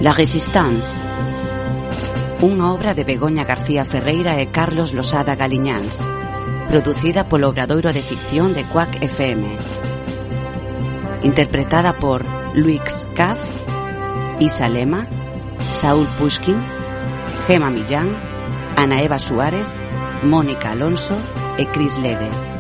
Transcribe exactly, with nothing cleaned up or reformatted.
La Resistance, unha obra de Begoña García Ferreira e Carlos Losada Galiñáns, producida polo Obradoiro de Ficción de Quack F M, interpretada por Luix Caf, Isa Lema, Saúl Pushkin, Gema Millán, Ana Eva Suárez, Mónica Alonso e Cris Lede.